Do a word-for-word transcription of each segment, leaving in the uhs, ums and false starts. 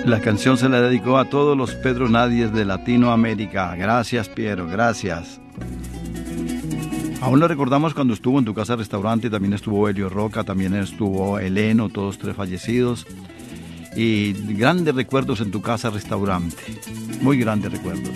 La canción se la dedicó a todos los Pedro Nadies de Latinoamérica. Gracias, Piero, gracias. Aún lo recordamos cuando estuvo en tu casa restaurante, también estuvo Helio Roca, también estuvo Eleno, todos tres fallecidos. Y grandes recuerdos en tu casa restaurante, muy grandes recuerdos.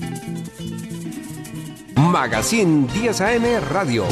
Magazine diez A M Radio.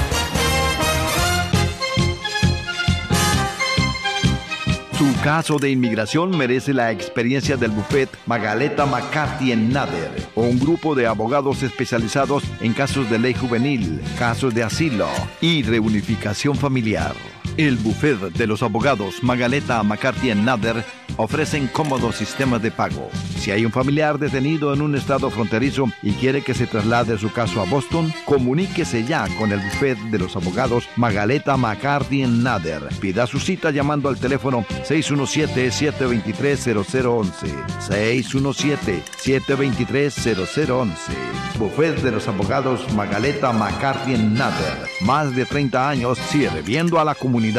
Su caso de inmigración merece la experiencia del bufet Magaleta McCarthy and Nader, o un grupo de abogados especializados en casos de ley juvenil, casos de asilo y reunificación familiar. El bufet de los abogados Magaleta McCarthy and Nader ofrecen cómodos sistemas de pago. Si hay un familiar detenido en un estado fronterizo y quiere que se traslade su caso a Boston, comuníquese ya con el bufet de los abogados Magaleta McCarthy and Nader. Pida su cita llamando al teléfono seis uno siete, siete dos tres, cero cero uno uno. seis uno siete, siete dos tres, cero cero uno uno. Bufet de los abogados Magaleta McCarthy and Nader. Más de treinta años sirviendo a la comunidad.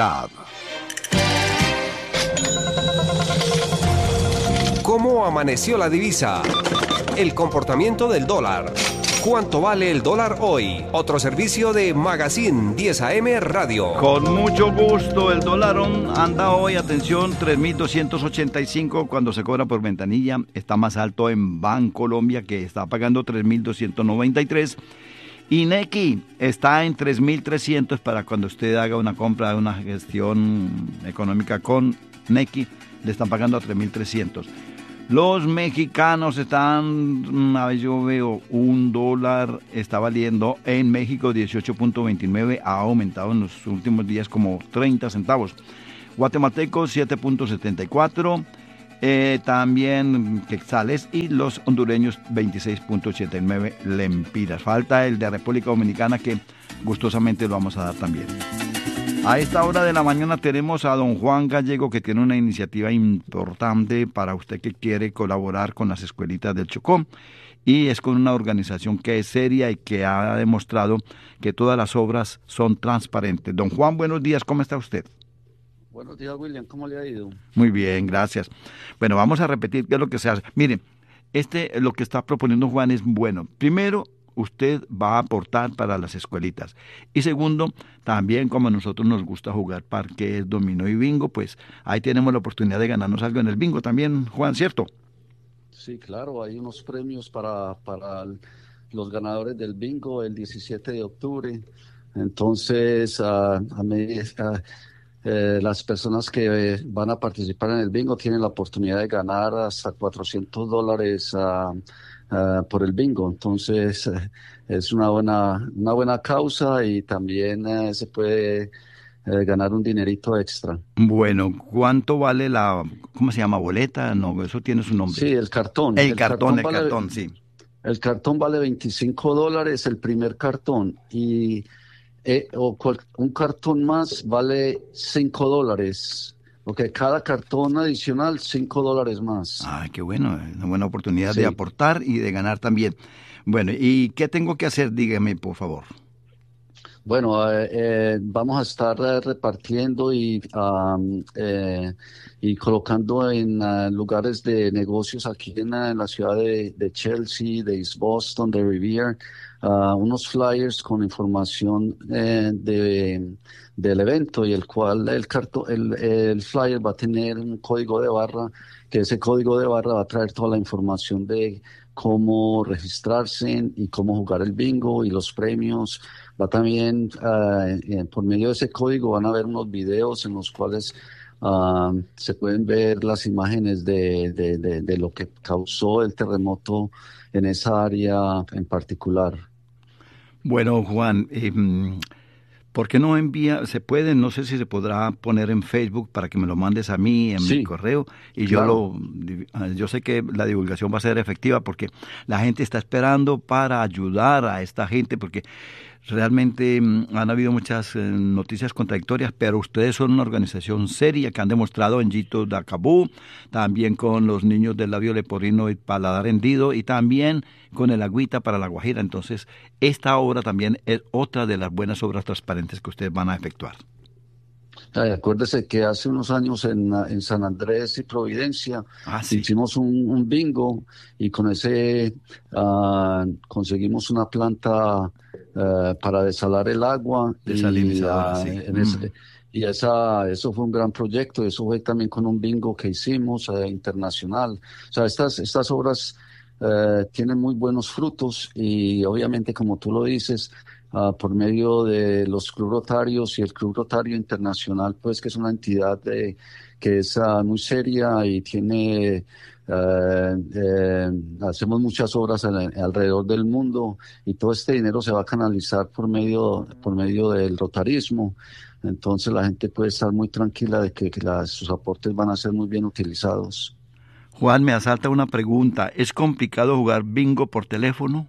¿Cómo amaneció la divisa? El comportamiento del dólar. ¿Cuánto vale el dólar hoy? Otro servicio de Magazine diez A M Radio. Con mucho gusto, el dólar anda hoy, atención, tres mil doscientos ochenta y cinco cuando se cobra por ventanilla. Está más alto en Bancolombia, que está pagando tres mil doscientos noventa y tres. Y Nequi está en tres mil trescientos para cuando usted haga una compra, una gestión económica con Nequi, le están pagando a tres mil trescientos. Los mexicanos están, a ver, yo veo, un dólar está valiendo en México dieciocho punto veintinueve, ha aumentado en los últimos días como treinta centavos. Guatemalteco siete punto setenta y cuatro, eh, también quetzales, y los hondureños veintiséis punto ochenta y nueve lempiras. Falta el de República Dominicana, que gustosamente lo vamos a dar también. A esta hora de la mañana tenemos a don Juan Gallego, que tiene una iniciativa importante para usted que quiere colaborar con las escuelitas del Chocó, y es con una organización que es seria y que ha demostrado que todas las obras son transparentes. Don Juan, buenos días, ¿cómo está usted? Buenos días, William, ¿cómo le ha ido? Muy bien, gracias. Bueno, vamos a repetir qué es lo que se hace. Mire, este, lo que está proponiendo Juan es bueno. Primero, usted va a aportar para las escuelitas. Y segundo, también como a nosotros nos gusta jugar parques, dominó y bingo, pues ahí tenemos la oportunidad de ganarnos algo en el bingo también, Juan, ¿cierto? Sí, claro, hay unos premios para, para los ganadores del bingo el diecisiete de octubre. Entonces, uh, a mí, uh, eh, las personas que eh, van a participar en el bingo tienen la oportunidad de ganar hasta cuatrocientos dólares uh, Uh, por el bingo. Entonces uh, es una buena una buena causa, y también uh, se puede uh, ganar un dinerito extra. Bueno, ¿cuánto vale la, cómo se llama, boleta? No, eso tiene su nombre. Sí, el cartón. El, el cartón, cartón, el vale, cartón, sí. El cartón vale veinticinco dólares, el primer cartón, y eh, o cual, un cartón más vale cinco dólares. Porque cada cartón adicional, cinco dólares más. Ah, qué bueno, una buena oportunidad Sí. de aportar y de ganar también. Bueno, ¿y qué tengo que hacer? Dígame, por favor. Bueno, eh, eh, vamos a estar eh, repartiendo y, um, eh, y colocando en uh, lugares de negocios aquí en, uh, en la ciudad de, de Chelsea, de East Boston, de Revere, uh, unos flyers con información eh, de, del evento, y el cual el, carto, el, el flyer va a tener un código de barra, que ese código de barra va a traer toda la información de cómo registrarse y cómo jugar el bingo y los premios. Va también, uh, por medio de ese código van a ver unos videos en los cuales uh, se pueden ver las imágenes de, de, de, de lo que causó el terremoto en esa área en particular. Bueno, Juan, eh, ¿por qué no envía? Se puede, no sé si se podrá poner en Facebook para que me lo mandes a mí, en Sí, mi correo, y claro. yo lo, yo sé que la divulgación va a ser efectiva porque la gente está esperando para ayudar a esta gente, porque realmente han habido muchas eh, noticias contradictorias, pero ustedes son una organización seria que han demostrado en Yito Dacabú, también con los niños del labio leporino y paladar hendido, y también con el agüita para la Guajira. Entonces, esta obra también es otra de las buenas obras transparentes que ustedes van a efectuar. Ay, acuérdese que hace unos años en, en San Andrés y Providencia Ah, sí. hicimos un, un bingo y con ese uh, conseguimos una planta uh, para desalar el agua y, Desalinizadora, uh, sí. en Mm. ese, y esa, eso fue un gran proyecto. Eso fue también con un bingo que hicimos uh, internacional. O sea, estas, estas obras uh, tienen muy buenos frutos y obviamente, como tú lo dices, Uh, por medio de los Club Rotarios y el Club Rotario Internacional, pues que es una entidad de, que es uh, muy seria y tiene, uh, eh, hacemos muchas obras en, alrededor del mundo y todo este dinero se va a canalizar por medio, por medio del rotarismo. Entonces la gente puede estar muy tranquila de que, que las, sus aportes van a ser muy bien utilizados. Juan, me asalta una pregunta. ¿Es complicado jugar bingo por teléfono?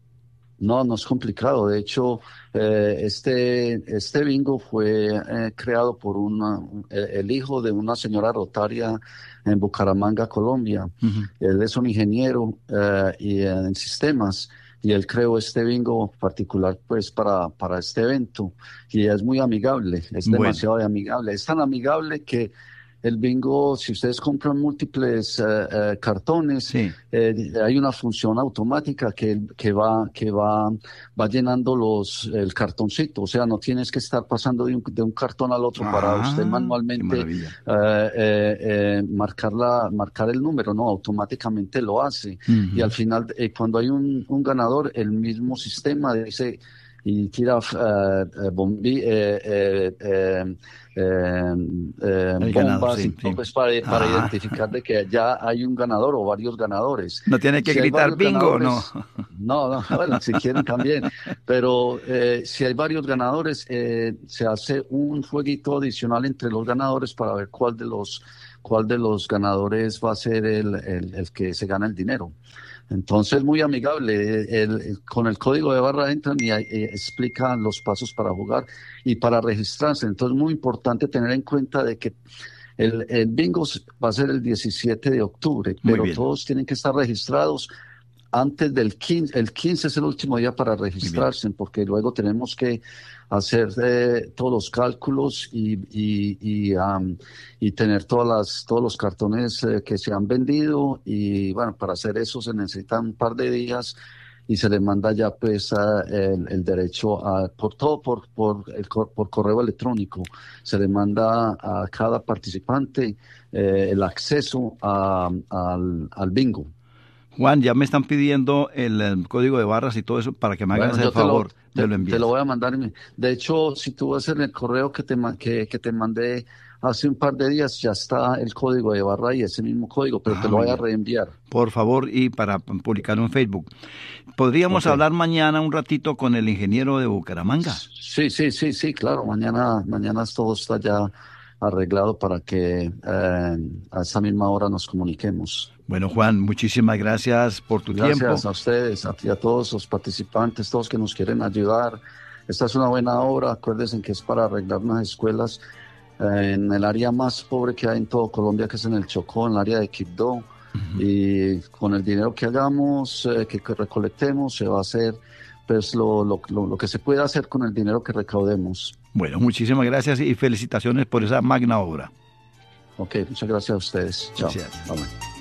No, no es complicado. De hecho, eh, este, este bingo fue eh, creado por una, el hijo de una señora rotaria en Bucaramanga, Colombia. Uh-huh. Él es un ingeniero eh, y, eh, en sistemas y él creó este bingo particular pues para, para este evento y es muy amigable, es demasiado bueno. amigable. Es tan amigable que el bingo, si ustedes compran múltiples eh, eh, cartones, sí. eh, hay una función automática que, que va que va va llenando los el cartoncito. O sea, no tienes que estar pasando de un, de un cartón al otro ah, para usted manualmente eh, eh, eh, marcar la marcar el número, no, automáticamente lo hace. Uh-huh. Y al final, eh, cuando hay un, un ganador, el mismo sistema dice y tira uh, bombi, eh, eh, eh, eh, eh, bombas ganador, sí, y pues sí. para, para ah. identificar de que ya hay un ganador o varios ganadores. No tiene que si gritar bingo, no. No, no, bueno, si quieren también. Pero eh, si hay varios ganadores, eh, se hace un jueguito adicional entre los ganadores para ver cuál de los cuál de los ganadores va a ser el, el, el que se gana el dinero. Entonces, muy amigable. El, el, con el código de barra entran y, y explican los pasos para jugar y para registrarse. Entonces, muy importante tener en cuenta de que el, el bingo va a ser el diecisiete de octubre, pero todos tienen que estar registrados antes del quince. El quince es el último día para registrarse, porque luego tenemos que hacer eh, todos los cálculos y, y, y, um, y tener todas las, todos los cartones eh, que se han vendido. Y bueno, para hacer eso se necesitan un par de días y se le manda ya pues uh, el, el derecho a, por todo por, por, el, por correo electrónico. Se le manda a cada participante eh, el acceso a, al, al bingo. Juan, ya me están pidiendo el, el código de barras y todo eso para que me hagas bueno, el favor te lo, de lo envíes. Te lo voy a mandar. De hecho, si tú vas en el correo que te, que, que te mandé hace un par de días, ya está el código de barra y ese mismo código, pero ah, te lo voy a reenviar. Por favor, y para publicarlo en Facebook. ¿Podríamos okay. hablar mañana un ratito con el ingeniero de Bucaramanga? Sí, sí, sí, sí, claro. Mañana, mañana todo está ya arreglado para que eh, a esa misma hora nos comuniquemos. Bueno, Juan, muchísimas gracias por tu gracias tiempo. Gracias a ustedes, a ti, a todos los participantes, todos que nos quieren ayudar. Esta es una buena obra, acuérdense que es para arreglar unas escuelas eh, en el área más pobre que hay en todo Colombia, que es en el Chocó, en el área de Quibdó. Uh-huh. Y con el dinero que hagamos, eh, que, que recolectemos, se va a hacer pues lo, lo, lo, lo que se puede hacer con el dinero que recaudemos. Bueno, muchísimas gracias y felicitaciones por esa magna obra. Ok, muchas gracias a ustedes. Chao. Bye.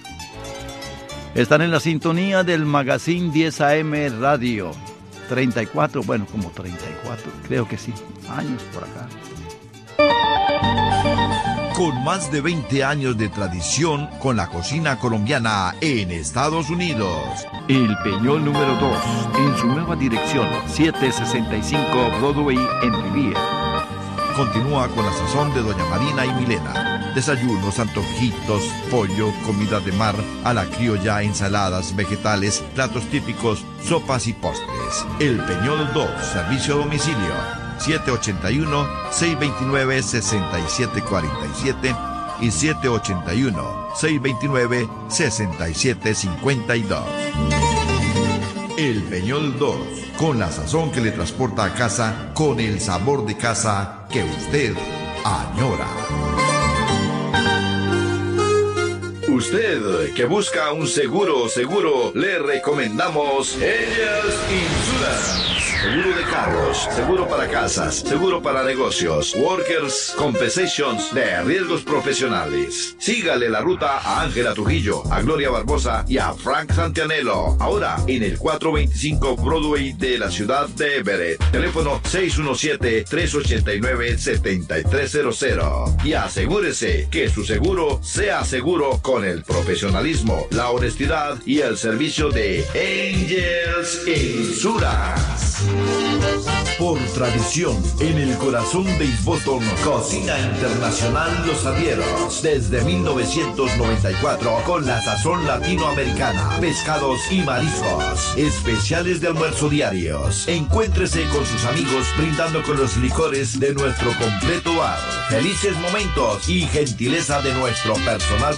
Están en la sintonía del Magazine diez A M Radio. treinta y cuatro, bueno, como treinta y cuatro, creo que sí, años por acá. Con más de veinte años de tradición con la cocina colombiana en Estados Unidos. El Peñol número dos, en su nueva dirección, setecientos sesenta y cinco Broadway en Riviera. Continúa con la sazón de Doña Marina y Milena. Desayunos, antojitos, pollo, comida de mar, a la criolla, ensaladas, vegetales, platos típicos, sopas y postres. El Peñol dos, servicio a domicilio. siete ocho uno, seis dos nueve, seis siete cuatro siete y siete ocho uno, seis dos nueve, seis siete cinco dos. El Peñol dos, con la sazón que le transporta a casa, con el sabor de casa que usted añora. Usted que busca un seguro seguro, le recomendamos Ellas Insurance. seguro de carros, seguro para casas, seguro para negocios, Workers Compensations de riesgos profesionales. Sígale la ruta a Ángela Trujillo, a Gloria Barbosa y a Frank Santianello. Ahora en el cuatrocientos veinticinco Broadway de la ciudad de Everett. Teléfono seis uno siete, tres ocho nueve, siete tres cero cero. Y asegúrese que su seguro sea seguro con el profesionalismo, la honestidad y el servicio de Angels Insurance. Por tradición, en el corazón de East Boston, Cocina Internacional Los Arrieros, desde mil novecientos noventa y cuatro, con la sazón latinoamericana, pescados y mariscos, especiales de almuerzo diarios. Encuéntrese con sus amigos brindando con los licores de nuestro completo bar. Felices momentos y gentileza de nuestro personal